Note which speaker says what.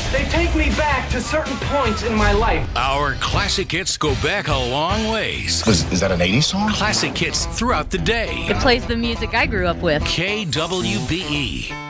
Speaker 1: They take me back to certain points in my life.
Speaker 2: Our classic hits go back a long ways.
Speaker 3: Is that an 80s song?
Speaker 2: Classic hits throughout the day.
Speaker 4: It plays the music I grew up with.
Speaker 2: KWBE.